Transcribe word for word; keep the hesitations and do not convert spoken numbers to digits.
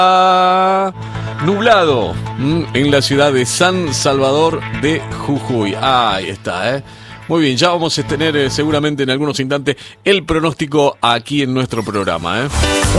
nublado en la ciudad de San Salvador de Jujuy. Ahí está, ¿eh? Muy bien, ya vamos a tener eh, seguramente en algunos instantes el pronóstico aquí en nuestro programa, ¿eh?